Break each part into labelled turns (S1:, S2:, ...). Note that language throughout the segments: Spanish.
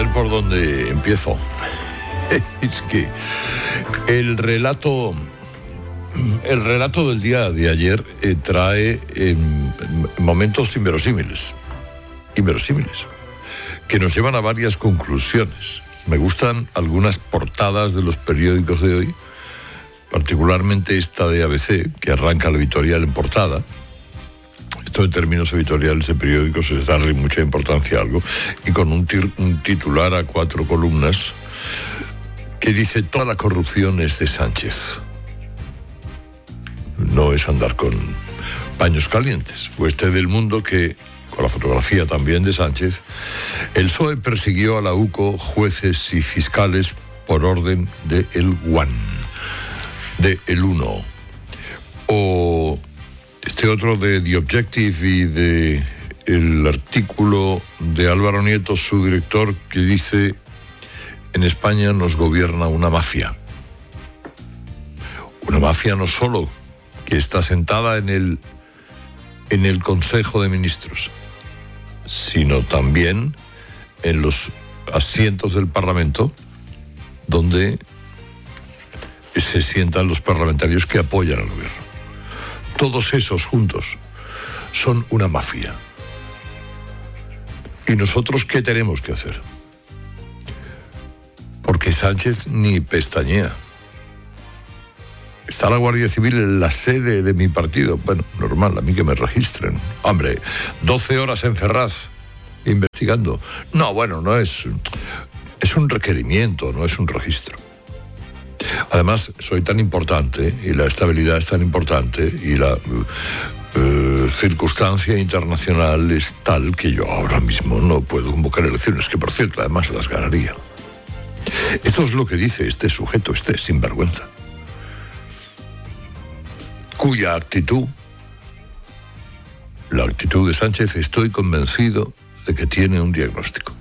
S1: ver por dónde empiezo. Es que el relato del día de ayer trae momentos inverosímiles, que nos llevan a varias conclusiones. Me gustan algunas portadas de los periódicos de hoy, particularmente esta de ABC, que arranca el editorial en portada. Esto en términos editoriales de periódicos es darle mucha importancia a algo, y con un titular a 4 columnas que dice: toda la corrupción es de Sánchez. No es andar con paños calientes. O este del Mundo, que con la fotografía también de Sánchez: el PSOE persiguió a la UCO, jueces y fiscales por orden de el One, de el Uno. O este otro de The Objective y de el artículo de Álvaro Nieto, su director, que dice: en España nos gobierna una mafia. Una mafia no solo que está sentada en el Consejo de Ministros, sino también en los asientos del Parlamento, donde se sientan los parlamentarios que apoyan al gobierno. Todos esos juntos son una mafia. ¿Y nosotros qué tenemos que hacer? Porque Sánchez ni pestañea. Está la Guardia Civil en la sede de mi partido. Bueno, normal, a mí que me registren. Hombre, 12 horas en Ferraz investigando. No, bueno, no es... Es un requerimiento, no es un registro. Además, soy tan importante, y la estabilidad es tan importante, y la circunstancia internacional es tal que yo ahora mismo no puedo convocar elecciones, que por cierto, además las ganaría. Esto es lo que dice este sujeto, este sinvergüenza, cuya actitud, la actitud de Sánchez, estoy convencido de que tiene un diagnóstico.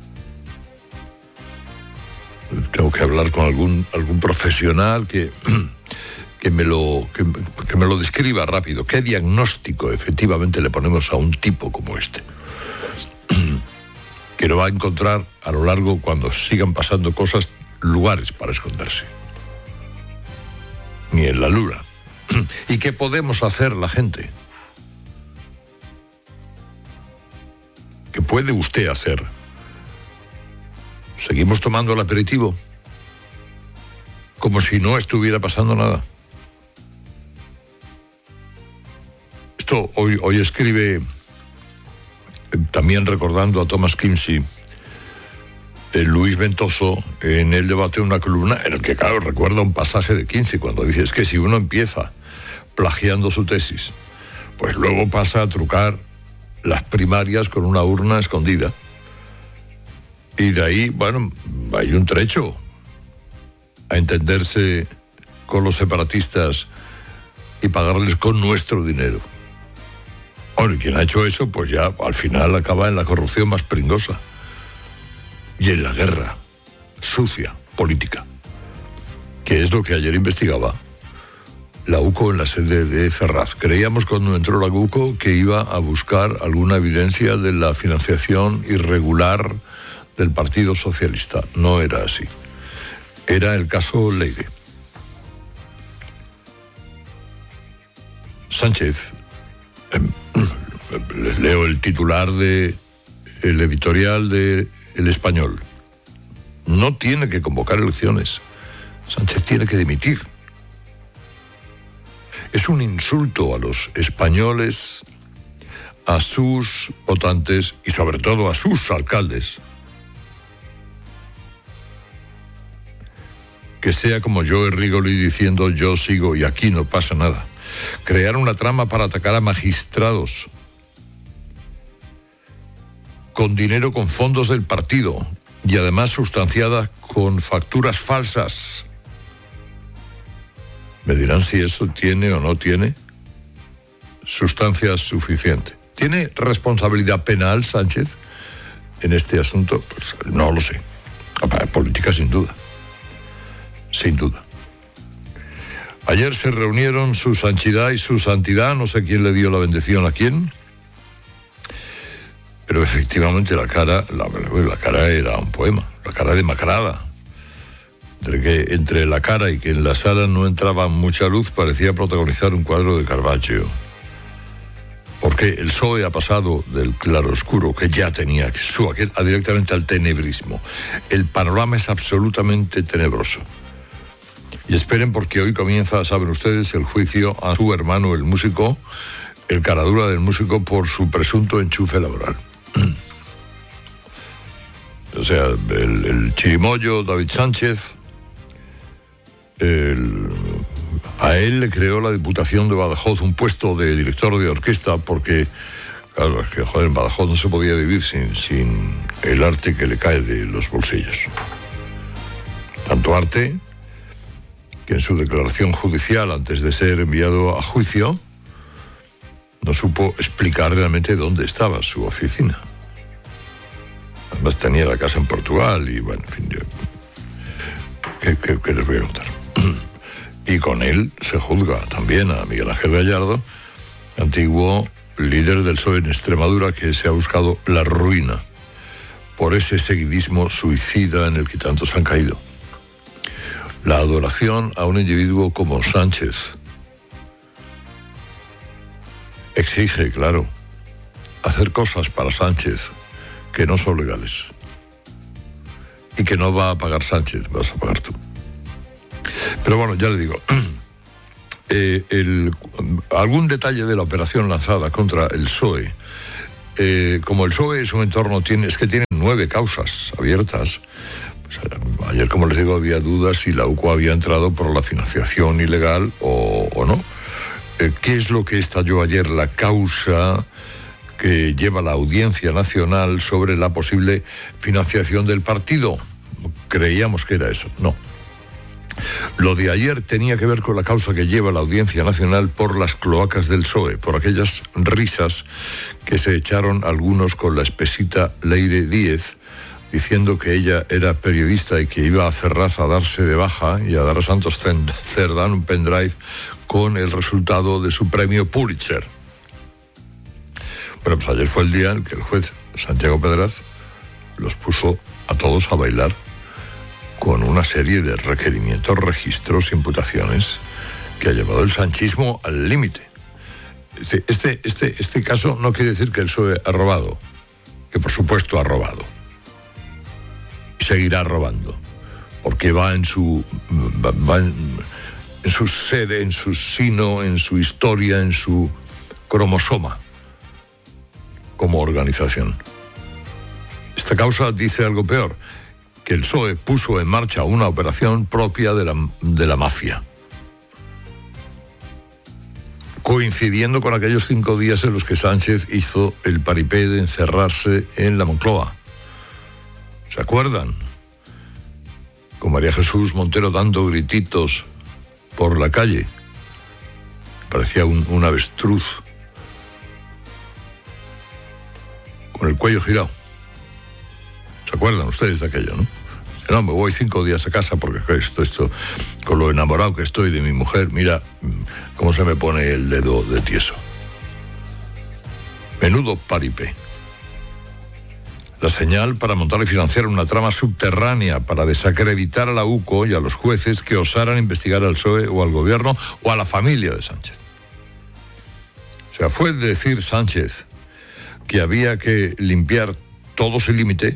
S1: Tengo que hablar con algún profesional que me lo describa rápido. ¿Qué diagnóstico efectivamente le ponemos a un tipo como este? Que no va a encontrar a lo largo, cuando sigan pasando cosas, lugares para esconderse. Ni en la luna. ¿Y qué podemos hacer la gente? ¿Qué puede usted hacer? ¿Seguimos tomando el aperitivo como si no estuviera pasando nada? Esto hoy escribe, también recordando a Thomas Kimsey, Luis Ventoso, en El Debate, una columna en el que, claro, recuerda un pasaje de Kimsey cuando dice: es que si uno empieza plagiando su tesis, pues luego pasa a trucar las primarias con una urna escondida. Y de ahí, bueno, hay un trecho a entenderse con los separatistas y pagarles con nuestro dinero. Bueno, y quien ha hecho eso, pues ya al final acaba en la corrupción más pringosa y en la guerra sucia, política, que es lo que ayer investigaba la UCO en la sede de Ferraz. Creíamos cuando entró la UCO que iba a buscar alguna evidencia de la financiación irregular del Partido Socialista. No era así. Era el caso Leire. Sánchez, leo el titular de el editorial de El Español: no tiene que convocar elecciones. Sánchez tiene que dimitir. Es un insulto a los españoles, a sus votantes y sobre todo a sus alcaldes, que sea como Joe Rigoli diciendo: yo sigo y aquí no pasa nada. Crear una trama para atacar a magistrados con dinero, con fondos del partido, y además sustanciada con facturas falsas. Me dirán si eso tiene o no tiene sustancia suficiente. ¿Tiene responsabilidad penal Sánchez en este asunto? Pues no lo sé. Política sin duda. Sin duda. Ayer se reunieron su Sanchidad y su Santidad, no sé quién le dio la bendición a quién, Pero efectivamente la cara era un poema, la cara demacrada. Entre la cara y que en la sala no entraba mucha luz, parecía protagonizar un cuadro de Caravaggio. Porque el PSOE ha pasado del claroscuro que ya tenía, a directamente al tenebrismo. El panorama es absolutamente tenebroso. Y esperen, porque hoy comienza, saben ustedes, el juicio a su hermano, el músico, el caradura del músico, por su presunto enchufe laboral. O sea, el chirimoyo David Sánchez, a él le creó la Diputación de Badajoz un puesto de director de orquesta, porque, claro, es que, en Badajoz no se podía vivir sin el arte que le cae de los bolsillos. Tanto arte que en su declaración judicial, antes de ser enviado a juicio, no supo explicar realmente dónde estaba su oficina. Además tenía la casa en Portugal y, bueno, en fin, ¿qué les voy a contar? Y con él se juzga también a Miguel Ángel Gallardo, antiguo líder del PSOE en Extremadura, que se ha buscado la ruina por ese seguidismo suicida en el que tantos han caído. La adoración a un individuo como Sánchez exige, claro, hacer cosas para Sánchez que no son legales y que no va a pagar Sánchez, vas a pagar tú. Pero bueno, ya le digo, algún detalle de la operación lanzada contra el PSOE. Como el PSOE es un entorno, tiene 9 causas abiertas. Pues, ayer, como les digo, había dudas si la UCO había entrado por la financiación ilegal o no. ¿Qué es lo que estalló ayer? La causa que lleva la Audiencia Nacional sobre la posible financiación del partido. Creíamos que era eso. No. Lo de ayer tenía que ver con la causa que lleva la Audiencia Nacional por las cloacas del PSOE, por aquellas risas que se echaron algunos con la espesita Leire Díez, diciendo que ella era periodista y que iba a Ferraz a darse de baja y a dar a Santos Cerdán un pendrive con el resultado de su premio Pulitzer. Bueno, pues ayer fue el día en que el juez Santiago Pedraz los puso a todos a bailar con una serie de requerimientos, registros, imputaciones que ha llevado el sanchismo al límite. Este caso no quiere decir que el PSOE ha robado, que por supuesto ha robado y seguirá robando, porque va en su sede, en su sino, en su historia, en su cromosoma como organización. Esta causa dice algo peor, que el PSOE puso en marcha una operación propia de la mafia, coincidiendo con aquellos 5 días en los que Sánchez hizo el paripé de encerrarse en la Moncloa. ¿Se acuerdan? Con María Jesús Montero dando grititos por la calle. Parecía un avestruz con el cuello girado. ¿Se acuerdan ustedes de aquello, no? No, me voy 5 días a casa porque esto, con lo enamorado que estoy de mi mujer, mira cómo se me pone el dedo de tieso. Menudo paripé. La señal para montar y financiar una trama subterránea para desacreditar a la UCO y a los jueces que osaran investigar al PSOE o al gobierno o a la familia de Sánchez. O sea, fue decir Sánchez que había que limpiar todo sin límite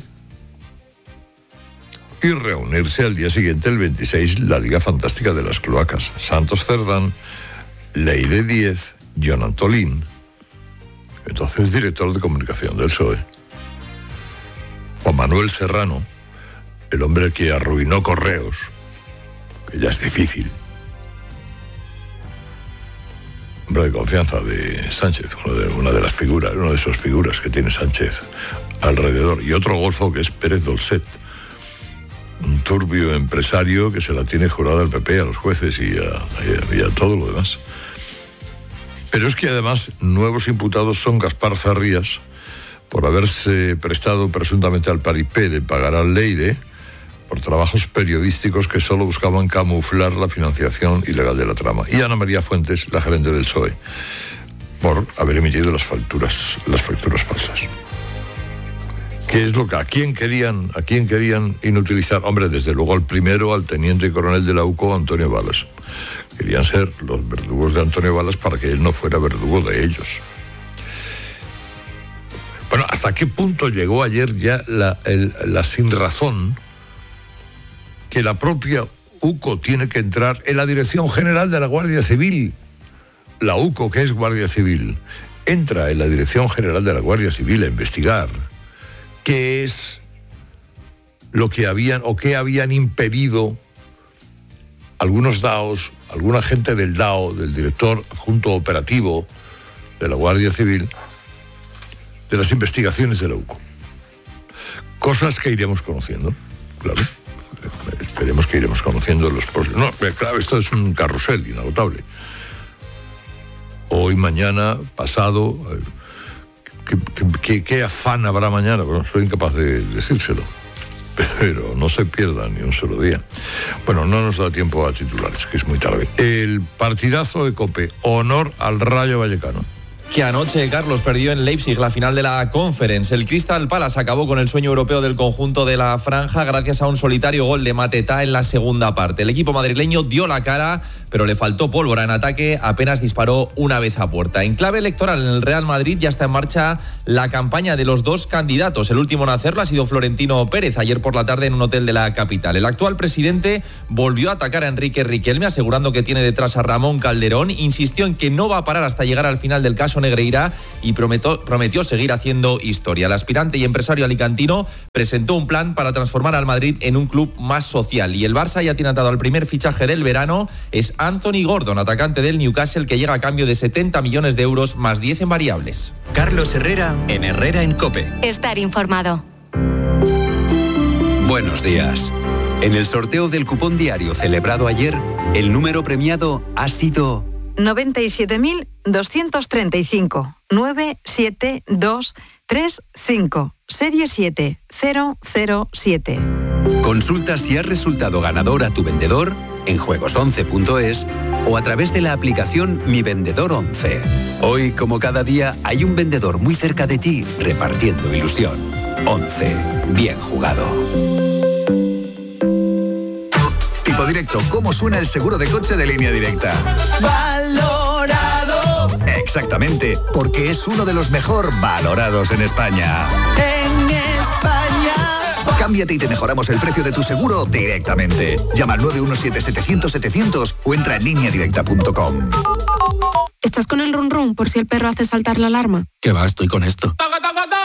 S1: y reunirse al día siguiente, el 26, la Liga Fantástica de las Cloacas. Santos Cerdán, Leire Díez, John Antolín, entonces director de comunicación del PSOE. Juan Manuel Serrano, el hombre que arruinó Correos, que ya es difícil. Hombre de confianza de Sánchez, una de esas figuras que tiene Sánchez alrededor. Y otro golfo que es Pérez Dolcet, un turbio empresario que se la tiene jurada al PP, a los jueces y a todo lo demás. Pero es que además nuevos imputados son Gaspar Zarrías, por haberse prestado presuntamente al paripé de pagar al Leire por trabajos periodísticos que solo buscaban camuflar la financiación ilegal de la trama. Y Ana María Fuentes, la gerente del PSOE, por haber emitido las facturas falsas. ¿Qué es lo que a quién querían inutilizar? Hombre, desde luego al primero, al teniente coronel de la UCO, Antonio Balas. Querían ser los verdugos de Antonio Balas para que él no fuera verdugo de ellos. Bueno, ¿hasta qué punto llegó ayer ya la sinrazón que la propia UCO tiene que entrar en la Dirección General de la Guardia Civil? La UCO, que es Guardia Civil, entra en la Dirección General de la Guardia Civil a investigar qué es lo que habían o qué habían impedido algunos DAOs, alguna gente del DAO, del director adjunto operativo de la Guardia Civil, de las investigaciones de la UCO. Cosas que iremos conociendo, claro. Esperemos que iremos conociendo los próximos. No, claro, esto es un carrusel inagotable. Hoy, mañana, pasado. ¿Qué afán habrá mañana? Bueno, soy incapaz de decírselo. Pero no se pierda ni un solo día. Bueno, no nos da tiempo a titulares, que es muy tarde. El partidazo de COPE, honor al Rayo Vallecano.
S2: Que anoche Carlos perdió en Leipzig la final de la Conference. El Crystal Palace acabó con el sueño europeo del conjunto de la franja gracias a un solitario gol de Mateta en la segunda parte. El equipo madrileño dio la cara, pero le faltó pólvora en ataque, apenas disparó una vez a puerta. En clave electoral en el Real Madrid ya está en marcha la campaña de los dos candidatos. El último en hacerlo ha sido Florentino Pérez, ayer por la tarde en un hotel de la capital. El actual presidente volvió a atacar a Enrique Riquelme, asegurando que tiene detrás a Ramón Calderón. Insistió en que no va a parar hasta llegar al final del caso Negreira y prometió seguir haciendo historia. El aspirante y empresario alicantino presentó un plan para transformar al Madrid en un club más social. Y el Barça ya tiene atado al primer fichaje del verano. Es Anthony Gordon, atacante del Newcastle, que llega a cambio de 70 millones de euros más 10 en variables.
S3: Carlos Herrera en Herrera en COPE.
S4: Estar informado.
S3: Buenos días. En el sorteo del cupón diario celebrado ayer, el número premiado ha sido
S5: 97.235 97235, serie 7007.
S3: Consulta si has resultado ganador a tu vendedor en juegos11.es o a través de la aplicación Mi Vendedor 11. Hoy, como cada día, hay un vendedor muy cerca de ti repartiendo ilusión. 11. Bien jugado.
S6: Tipo Directo, ¿cómo suena el seguro de coche de Línea Directa?
S7: ¡Valorado!
S6: Exactamente, porque es uno de los mejor valorados en España.
S7: ¡En España!
S6: Cámbiate y te mejoramos el precio de tu seguro directamente. Llama al 917-700-700 o entra en lineadirecta.com.
S8: ¿Estás con el run run por si el perro hace saltar la alarma?
S9: Que va, estoy con esto.